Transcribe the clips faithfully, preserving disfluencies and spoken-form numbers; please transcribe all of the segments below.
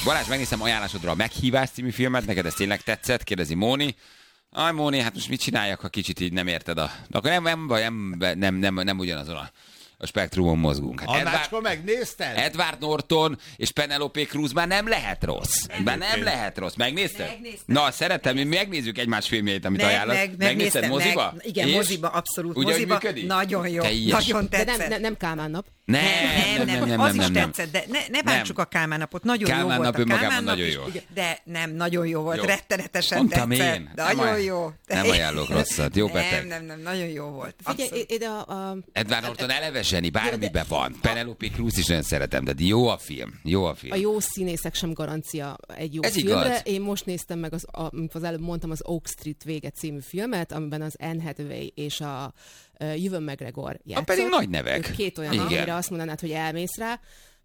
Balázs, megnéztem ajánlásodra a Meghívás című filmet, neked ez tényleg tetszett? Kérdezi Móni. Aj, Móni, hát most mit csináljak, ha kicsit így nem érted a... De akkor nem, nem, nem, nem, nem, nem ugyanazon a, a spektrumon mozgunk. Hát Annácska, megnézted? Edward Norton és Penelope Cruz már nem lehet rossz. Már nem lehet rossz. Megnézted? Megnéztem. Na, szeretem, mi megnézzük egymás filmjeit, amit Meg, ajánlasz. meg, Megnézted moziba? Meg, igen, és? moziba, abszolút Ugye, moziba. működik? Nagyon jó, Teljes. nagyon De tetszett. nem, nem, nem Kálmán nap. Nem, Nem, nem, nem, az is tetszett, de ne, ne bántsuk a Kálmán napot, nagyon Kálmán jó volt nap a önmagában Kálmán nap nagyon is, jó. de nem, nagyon jó volt, Jó. rettenetesen Mondtam tetszett. én. Nagyon Nem aj- jó. nem ajánlok rosszat, jó Nem, beteg. nem, nem, nagyon jó volt. Figyelj, Abszolút. ide a... a Edward Norton eleve zseni, bármiben van. Penelope Cruz is nagyon szeretem, de jó a film. Jó a film. A jó színészek sem garancia egy jó Ez filmre. igaz. Én most néztem meg, az, a, mint az előbb mondtam, az Oak Street vége című filmet, amiben az Anne Hathaway és a uh, Ewan McGregor játszott. pedig nagy nevek. Ők két olyan, Igen. amire azt mondanád, hogy elmész rá.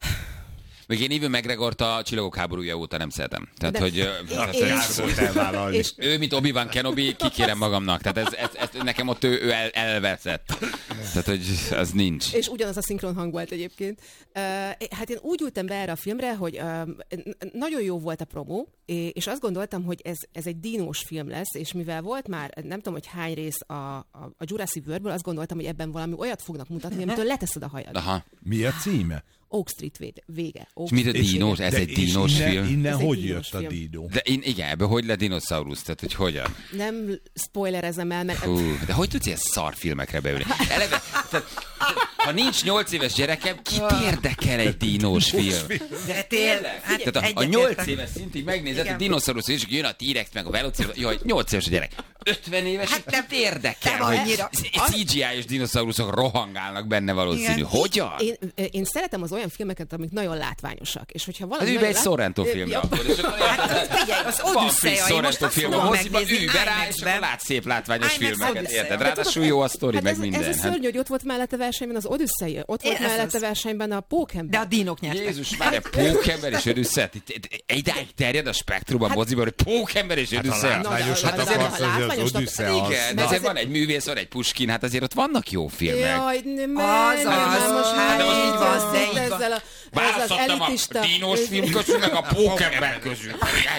Még én Ewan McGregort a Csillagok háborúja óta nem szeretem. Tehát, De- hogy... ö, tehát, hogy- Gáz volt elvállalni. És ő, mint Obi-Wan Kenobi, kikérem magamnak. Tehát ez, ez, ez, nekem ott ő, ő el, elveszett. Tehát, hogy az nincs. És ugyanaz a szinkron hang volt egyébként. Uh, hát én úgy ültem be erre a filmre, hogy uh, nagyon jó volt a promó, és azt gondoltam, hogy ez, ez egy dinós film lesz, és mivel volt már, nem tudom, hogy hány rész a, a, a Jurassic World-ből, azt gondoltam, hogy ebben valami olyat fognak mutatni, amitől leteszed a hajad. Aha. Mi a címe? Oak Street vége. vége. Oak És mit a Street dinós? vége. Ez egy és dinós innen, film? Innen Ez egy hogy dínos jött a film. dínó? De én, igen, ebből hogy lett dinoszaurusz? Tehát, hogy hogyan? Nem spoilerezem el, mert... Hú, de hogy tudsz ilyen szar filmekre beülni? Eleve, tehát, ha nincs nyolc éves gyerekem, kit érdekel egy dinós film? De tényleg, hát Tehát a, a egyetértek. nyolc éves szintig megnézed, Igen. a dinoszaurusz, és jön a T-rex, meg a velociraptor, jaj, nyolc éves a gyerek. ötven éves, Hát hát nem- nem érdekel, nem hogy annyira. cé gé í-s dinoszauruszok rohangálnak benne valószínű. Igen. Hogyan? Én, én szeretem az olyan filmeket, amik nagyon látványosak. És hogyha valami Hát ülj be egy nagyon lát- Sorrento filmre Ja. akkor, és akkor Hát figyelj, az van friss Odüsszeja, én most Sorrento azt film a fogom moziba, megnézni ülj be rá, és akkor IMAX-ben. látsz szép látványos IMAX filmeket, Odüsszeja. érted? De Ráadásul jó a sztori, Hát meg ez, minden. ez a Hát- szörny, hogy ott volt mellette versenyben az Odüsszei, ott volt Ez az. mellette versenyben a Pókember. De a dínok nyertek. Jézus már, Pókember és Odüsszea. Idáig terjed a spektrum a moziban, hogy Pókember és Hát a Odüsszea. látványosat Na, de- akarsz, de- hogy az látványosat- Odüsszea az. Igen, de De azért azért- van egy művész, van egy Puskin, hát azért ott vannak jó filmek. Jaj, nem, Az, nem, az, nem, most hát már így így van, van, de így van. ezzel a, ezzel az Választottam a elitista... dínos film közül, meg a Pókember közül.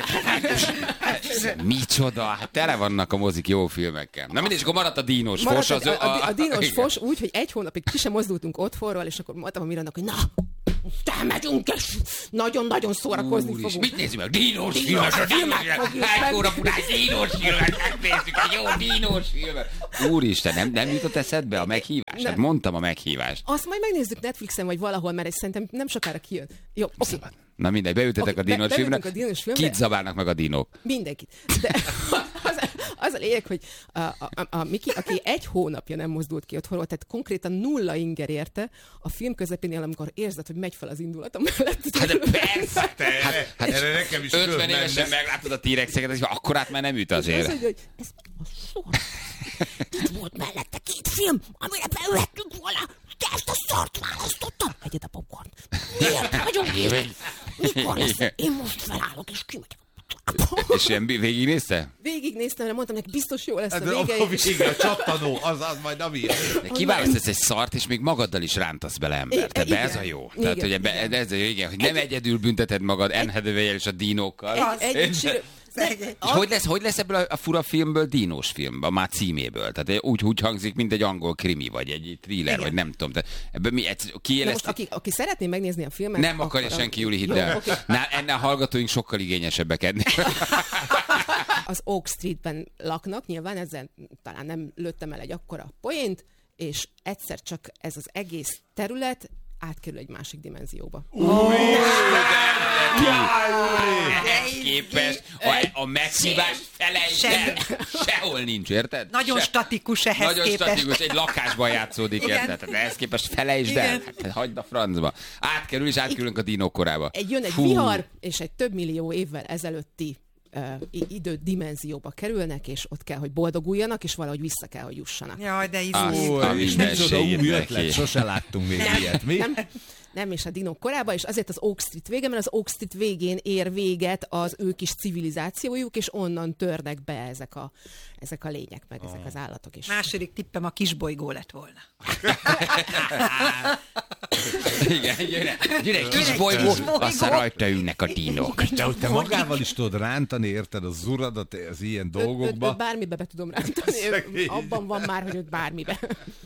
Micsoda, hát tele vannak a mozik jó filmekkel. Na mindegy, akkor maradt a dínos Maradt fos. Az, a, a, a dínos igen. fos úgy, hogy egy hónapig ki sem mozdultunk otthonról, és akkor mondtam a Mirannak, hogy na, te megyünk, és nagyon-nagyon szórakozni Úr is, fogunk. mit nézzük meg? Dínos Dínos filmet, a filmet dínos fogjuk filmet. meg. Egy óra után dínos filmet, megnézzük egy jó dínos filmet. Úristen, nem, nem jutott eszedbe a meghívás? Hát Nem. mondtam a meghívást. Azt majd megnézzük Netflixen, vagy valahol, mert ez szerintem nem sokára kijön. Jó, oké. Szabad. Na mindegy, beültetek Oké, a dínos be- filmre. beültünk a dínos filmre. Kit zabálnak meg a dinók? Mindenkit. De az, az a lényeg, hogy a, a, a, a Miki, aki egy hónapja nem mozdult ki otthonról, tehát konkrétan nulla inger érte, a film közepénél, amikor érzed, hogy megy fel az indulatom mellett. Hát de persze! Te, Hát, hát erre nekem is ötven fölmenne. évesen meglátod a T-rexeket, és akkorát már nem üt Az, azért. hogy, hogy ez a sor. Itt volt mellette két film, amire beülhettünk volna, de ezt a szart választottam. Egyet a popcorn. Miért vagyunk itt? Mikor lesz? Én most felállok, és kimegyek. És ilyen végignézte? Végignéztem, mert mondtam neki, biztos jó lesz a Hát a, vége. a vége, a csattanó, az, az majd a miatt. De kiválasztasz egy szart, és még magaddal is rántasz bele embert. Tehát Igen. ez a jó. Igen, Tehát, hogy ebbe, igen. ez a jó, igen, hogy nem egyedül bünteted magad Anne Hathaway-jel és a dinókkal. Egy, egy, egy, Szegény. És hogy lesz, hogy lesz ebből a, a fura filmből dínos film, a már címéből? Tehát úgy, úgy hangzik, mint egy angol krimi, vagy egy thriller, Igen. vagy nem tudom. Tehát ebből mi, egy, Na most, kiéleszt... aki, aki szeretné megnézni a filmet... Nem akarja akkor- senki, Júli, hidd Jó, el. oké. Nál, ennél a hallgatóink sokkal igényesebbek ennél. Az Oak Streetben laknak, nyilván ezzel talán nem lőttem el egy akkora poént, és egyszer csak ez az egész terület átkerül egy másik dimenzióba. Ehhez képest a, a meghívás felejtsd el. Sehol nincs, érted? Nagyon Se- statikus ehhez Nagyon képest. statikus, egy lakásban játszódik, Igen. érted? Tehát ehhez képest felejtsd el. Igen. Hát, hagyd a francba. Átkerül, és átkerülünk a dinók korába. Egy jön egy Fú. vihar, és egy több millió évvel ezelőtti uh, idődimenzióba kerülnek, és ott kell, hogy boldoguljanak, és valahogy vissza kell, hogy jussanak. Jaj, de Azt izé. a És micsoda új mindenségét ötlet, neki. sose láttunk még ilyet, mi? Nem, nem, és a dinók korában, és azért az Oak Street vége, mert az Oak Street végén ér véget az ő kis civilizációjuk, és onnan törnek be ezek a, ezek a lények, meg ezek az állatok is. Második tippem a kisbolygó lett volna. Igen, gyere, gyere egy kis bolygó, aztán rajta ülnek a dinók. De hogy te magával is tudod rántani, érted, az uradat az ilyen Őt, őt, dolgokba. őt bármibe be tudom rántani, ő, abban van már, hogy őt bármibe.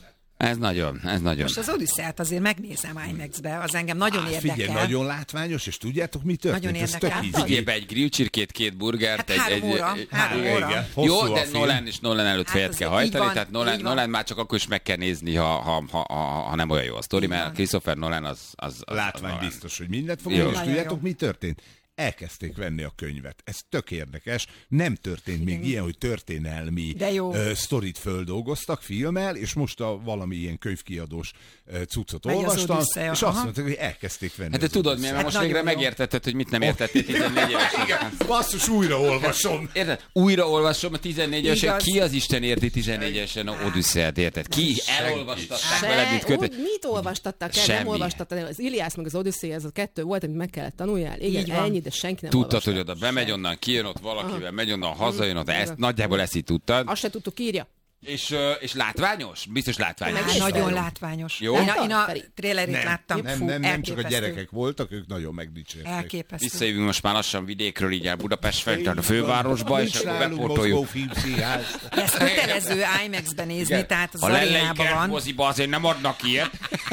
Ez nagyon, ez nagyon. Most az Odüsszeát azért megnézem IMAX-be, az engem nagyon Á, érdekel. figyelj, nagyon látványos, és tudjátok, mi történt? Nagyon Ez tök érdekel. izgi. Vigyél be egy grillcsirkét, két burgert, Hát egy... három egy, óra, egy három igen, óra. igen. Jó, Hosszú a de film. Nolan és Nolan előtt Hát fejet azért kell így hajtani, van, tehát Nolan, így van. Nolan már csak akkor is meg kell nézni, ha, ha, ha, ha, ha nem olyan jó a sztori, mert Christopher Nolan az... az, az Látvány az biztos, hogy mindent fog, Jó. és Nagyon tudjátok, jó. mi történt? Elkezdték venni a könyvet. Ez tök érdekes. Nem történt még ilyen, hogy történelmi De jó. uh, sztorit földolgoztak filmmel, és most a valami ilyen könyvkiadós uh, cuccot Megy az olvastam, Odüsszeja, és aha. azt mondták, hogy elkezdték venni. Hát te az tudod, Odüsszeit. miért? Mert Hát most végre nagyon jó. megértetted, hogy mit nem értettél tizennégy évesen. Basszus, újra olvasom. Érted? Újra olvasom a tizennégy évesen. Igaz. Ki az Isten érti tizennégy évesen a Odüsszeát, érted? Ki elolvastatták veled, mint Se, kötet? úgy, mit olvastattak el? Semmi. Nem olvastattad el. Az Iliász meg az Odüsszea, ez a kettő volt, amit meg kellett tanuljál. Igen, Így van. ennyi, de senki nem Tudtad, olvasta. hogy oda bemegy onnan, kijön ott valakivel, megy onnan, hazajön ott, ezt Igen. nagyjából ezt így tudtad. Azt se tudtuk, írja. És, ö, és látványos? Biztos látványos. Á, Megnéztem. nagyon látványos. Jó? Én a, én a Feri? trailerét Nem, láttam. nem, Fú, nem, nem csak a elképesztő. gyerekek voltak, ők nagyon megdicsérték. Elképesztő. Visszajövünk most már lassan vidékről, így el Budapest felé, tehát a fővárosba, és Nincs akkor nálunk bepótoljuk. Mozgó filmszínház. Ezt kötelező IMAX-ben nézni, tehát az A arénában lelleiker van. moziba azért nem adnak ilyet.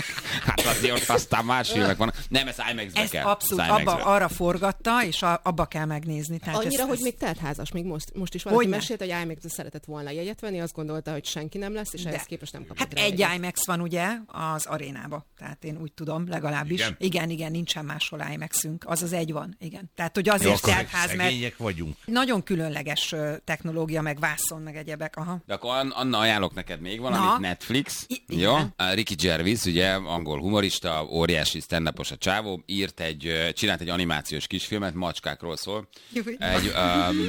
Hát azért ott aztán más filmek vannak. Nem, ez IMAX-be Ezt kell. abszolút Ez abba, IMAX-be. arra forgatta, és a, abba kell megnézni. Tehát Annyira, ez, hogy ez- még teltházas, még most, most is valaki Hogyne. mesélt, hogy IMAX-be szeretett volna jegyet venni, azt gondolta, hogy senki nem lesz, és De. ehhez képest nem kapott Hát rá egy jegyet. IMAX van ugye az arénába, tehát én úgy tudom, legalábbis. Igen? Igen, igen, nincsen máshol IMAX-ünk, az az egy van, igen. Tehát, hogy azért Akkor teltház, mert szegények vagyunk. nagyon különleges ö, technológia, meg vászon, meg egyebek. Aha. De akkor An- Anna, ajánlok neked még valamit, Na. Netflix. I- igen. Jó? A Ricky Gervais, ugye, angol humorista, óriási stand-upos a csávó, írt egy, ö, csinált egy animációs kisfilmet, macskákról szól. Jó. Egy um,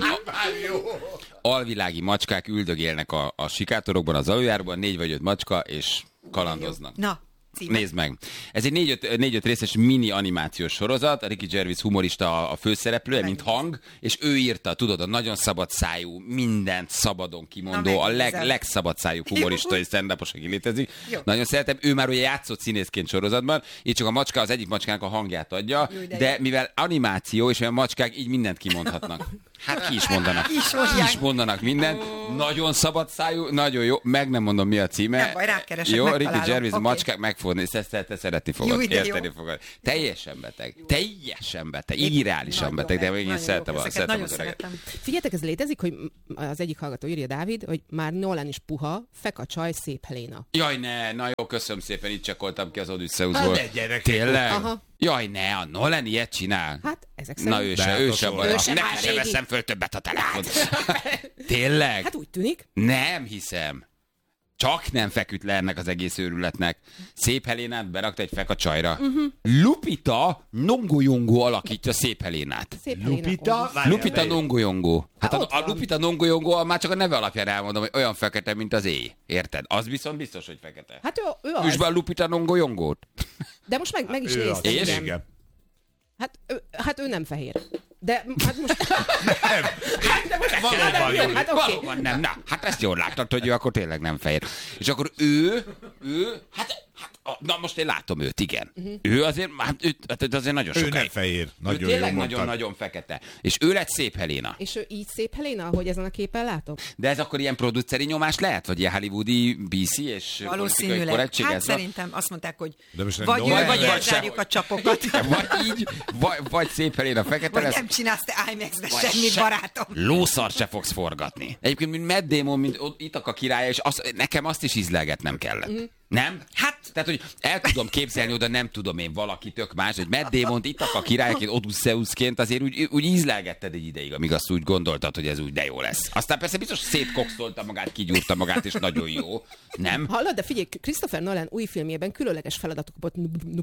alvilági macskák üldögélnek a, a sikátorokban, az aluljárban, négy vagy öt macska, és kalandoznak. Na, címe. Nézd meg. Ez egy négy-öt, négy-öt részes mini animációs sorozat, a Ricky Gervais humorista a, a főszereplője, mint hang, és ő írta, tudod, a nagyon szabad szájú, mindent szabadon kimondó, Na, a leg, megnézem. legszabad szájú humorista és stand-upos, aki létezik. Jó. Nagyon szeretem. Ő már ugye játszott színészként sorozatban, így csak a macska az egyik macskának a hangját adja, Jó, de de jó. mivel animáció, és olyan macskák így mindent kimondhatnak. Hát ki is mondanak. Ki is Ki mondják. is mondanak mindent. Nagyon szabad szájú, nagyon jó. Meg nem mondom, mi a címe. Nem baj, rákeresek, Jó, megtalálom. Ricky Gervais, Oké. macskák meg fogod nézni, ezt te, te szeretni fogod, Jó, de jó. érteni fogod. Teljesen beteg. Teljesen beteg. Irreálisan beteg, de én Nagyon szeretem, jó. a, Ezeket szeretem nagyon az öreget. szeretem. Figyeljetek, ez létezik, hogy az egyik hallgató írja, Dávid, hogy már Nolan is puha, fek a csaj, szép Helena. Jaj, ne, na jó, köszönöm szépen, itt csekoltam ki az Odysseusból. Hát, de gyerekek. Tényleg? Aha. Jaj, ne, a Nolan ilyet csinál. Hát, ezek szerint. Na ő De se, hát ő az se olyan. baj. Ő se Nekem már se régi. veszem föl többet a telefont. Tényleg? Hát úgy tűnik. Nem hiszem. Csak nem feküdt le ennek az egész őrületnek. Szép Helénát berakta egy fek a csajra. Uh-huh. Lupita Nongoyongo alakítja Szép Helénát. Szép Lupita? Helena. Várjál, Lupita beírom. Nongoyongo. Hát ott a, a van. Lupita Nongoyongo már csak a neve alapján elmondom, hogy olyan fekete, mint az éj. Érted? Az viszont biztos, hogy fekete. Hát ő, ő az. Üsd be a Lupita Nongoyongót. De most meg, meg is Ő néztem. az. És? igen. Igen. Hát ő, hát ő nem fehér. De hát most... Valóban jó. Hát oké. Valóban nem. Na, hát ezt jól láttad, hogy ő akkor tényleg nem fehér. És akkor ő, ő, hát, hát na most én látom őt, igen. Uh-huh. Ő azért, hát, ő, hát azért nagyon Ő sokáig. nem fehér. Ő Nagyon jó tényleg mondtad. nagyon-nagyon fekete. És ő lett Szép Helena. És ő így szép Helena, ahogy ezen a képen látom? De ez akkor ilyen produceri nyomás lehet? Vagy ilyen hollywoodi bé cé és politikai Valószínűleg. korrektség? Hát ez a- szerintem azt mondták, hogy De most vagy Nolan ő, vagy vagy elzárjuk a csapokat. Vagy így, vagy, vagy Szép Helena fekete Vagy lesz. nem csinálsz te IMAX-be Vagy semmit, se- barátom. Lószart se fogsz forgatni. Egyébként, mint Matt Damon, mint ott- itt a királya, és az, nekem azt is ízlelgetnem kellett. Mhm. Nem? Hát... Tehát, hogy el tudom képzelni oda, nem tudom én, valaki tök más, hogy Matt Damont itt a királyként, Odysseusként azért úgy, úgy ízlelgetted egy ideig, amíg azt úgy gondoltad, hogy ez úgy de jó lesz. Aztán persze biztos szétkokszolta magát, kigyúrta magát, és nagyon jó. Nem? Hallod, de figyelj, Christopher Nolan új filmjében különleges feladatokat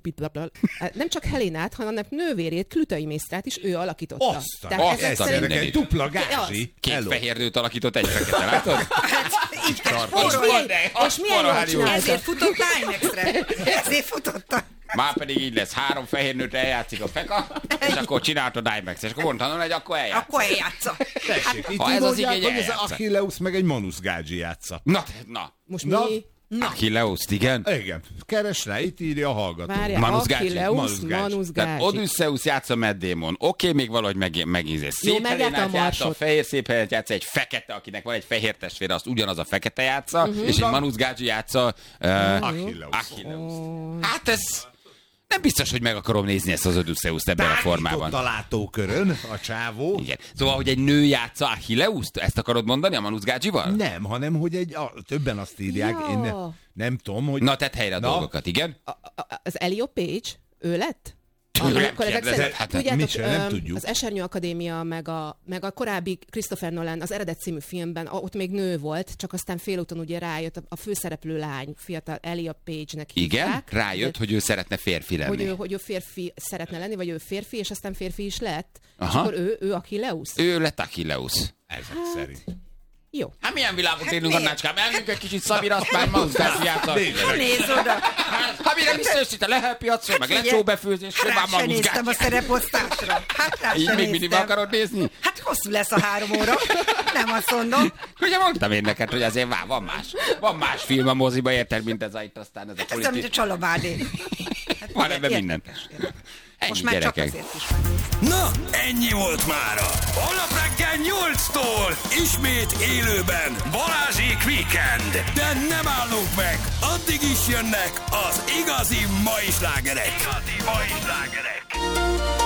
nem csak Helénát, hanem nővérét, Klütai Mésztrát is ő alakította. Aztán, Tehát azt ezek a szerint- egy dupla gázsi. Két Hello. fehér nőt alakított, egy fekete, látod? Így kell És spórolni. milyen- és milyen jól csinálta. Ezért futott IMAX-re. Ezért futottam. Már pedig így lesz, három fehér nőt eljátszik a feka, és akkor csináltod IMAX, és akkor mondtam, hogy akkor eljátsz. Akkor eljátsza. Tessék, itt Ha úgy ez az mondják, igény, hogy ez eljátsza. Achilleus meg egy Manus Gágyi játsza. Na, na. Most Na. mi? Achilleus, igen. Igen, keres rá, itt írja a hallgató. Várjál, Manus Gágyi. Achilleus, Manus Gágyi. Manus Tehát Gágyi. Odysseus játsza Matt Damon. Oké, okay, még valahogy meg, megízés. Jó, Szép megállta a Helénát játsza, a marsot. fehér szép helyet játsza, egy fekete, akinek van egy fehér testvére, azt ugyanaz a fekete játsza, uh-huh. és egy Manus Gágyi játsza uh, Achilleus. Achilleus. Hát ez... Nem biztos, hogy meg akarom nézni ezt az Odysseust ebben a formában. a látókörön a csávó. Igen. Szóval, hogy egy nő játsza Achilleust? Ezt akarod mondani a Manus Gágyival? Nem, hanem hogy egy, a, többen azt írják, Ja. én ne, nem tudom, hogy... Na, tedd helyre a Na. dolgokat, igen? A- a- Az Elio Page, ő lett? Tőlem Amikor ezek kérdezed? szerint- Hát, tudjátok, mi sem, nem öm, tudjuk. Az Esernyő Akadémia, meg a, meg a korábbi Christopher Nolan, az Eredet című filmben, a- ott még nő volt, csak aztán félúton ugye rájött, a, a főszereplő lány, fiatal Elia Page-nek Igen? hívták. Rájött, hogy ő szeretne férfi lenni. hogy ő, hogy ő férfi szeretne lenni, vagy ő férfi, és aztán férfi is lett. Aha. És akkor ő, ő Achilleus? Ő lett Achilleus. Ezek szerint. Jó. Hát milyen világot Hát élünk, miért? Annácskám? Elmegyünk egy kicsit Szabira, azt már Manus Gágyi játsza. Nézd oda. Hát mire visszajössz a lehelpiacról, meg figyelj, lecsóbefőzésről, Rá már se Manus néztem a Gágyi. szereposztásra. Hát rá Így se még mindig néztem. akarod nézni? Hát hosszú lesz a három óra. Nem azt mondom. Ugye mondtam én neked, hogy azért vár, van más. Van más film a moziba, érted, mint ez a itt aztán ez a Hát ez olyan, mint a politikus. Csalabádé. Hát Van ugye, ebben minden. érdekes, érdekes. Ennyi, Most már csak gyerekek. azért is van. Na, ennyi volt mára. Holnap reggel nyolctól ismét élőben Balázsék Weekend. De nem állunk meg, addig is jönnek az igazi mai slágerek. Igazi mai slágerek.